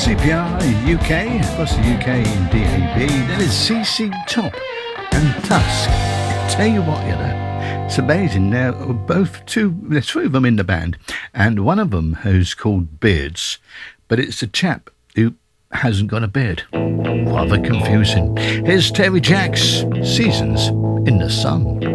CPR UK, across the UK in DAB. That is CC Top and Tusk. Tell you what, you know, it's amazing. Now, there's two of them in the band, and one of them who's called Beards, but it's a chap who hasn't got a beard. Rather confusing. Here's Terry Jacks, Seasons in the Sun.